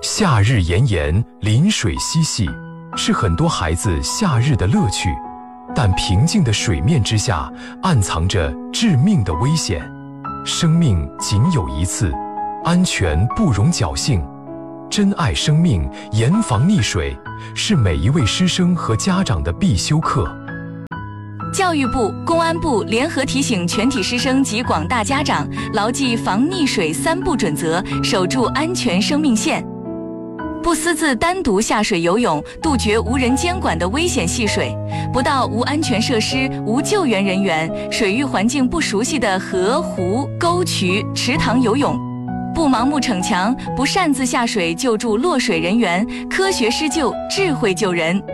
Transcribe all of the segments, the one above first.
夏日炎炎，临水嬉戏，是很多孩子夏日的乐趣。但平静的水面之下，暗藏着致命的危险。生命仅有一次，安全不容侥幸。珍爱生命，严防溺水，是每一位师生和家长的必修课。 教育部、公安部联合提醒全体师生及广大家长，牢记防溺水3不准则，守住安全生命线。不私自单独下水游泳，杜绝无人监管的危险戏水；不到无安全设施、无救援人员、水域环境不熟悉的河、湖、沟渠、池塘游泳；不盲目逞强，不擅自下水救助落水人员，科学施救，智慧救人。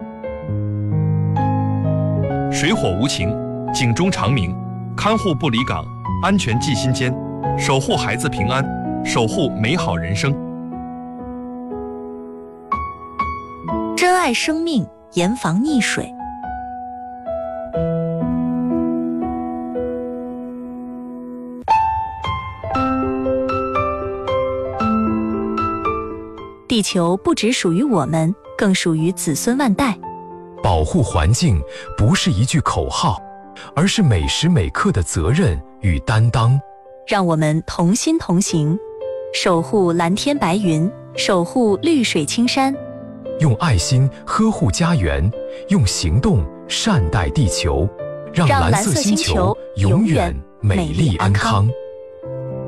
水火无情，警钟长鸣，看护不离岗，安全记心间，守护孩子平安，守护美好人生。 珍爱生命，严防溺水。地球不只属于我们，更属于子孙万代。 保护环境不是一句口号，而是每时每刻的责任与担当。 让我们同心同行，守护蓝天白云，守护绿水青山。 用爱心呵护家园，用行动善待地球，让蓝色星球永远美丽安康。